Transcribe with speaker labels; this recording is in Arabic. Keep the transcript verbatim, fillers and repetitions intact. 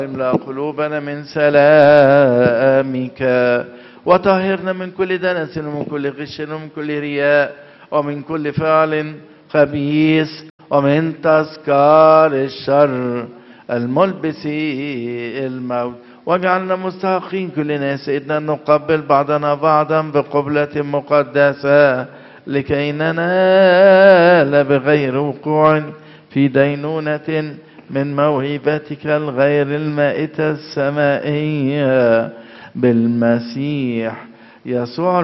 Speaker 1: املأ قلوبنا من سلامك وطهرنا من كل دنس ومن كل غش ومن كل رياء ومن كل فعل خبيث ومن تذكار الشر الملبس الموت، واجعلنا مستحقين كلنا سيدنا نقبل بعضنا بعضا بقبلة مقدسة لكي ننال بغير وقوع في دينونة من موهبتك الغير المائتة السمائية بالمسيح يسوع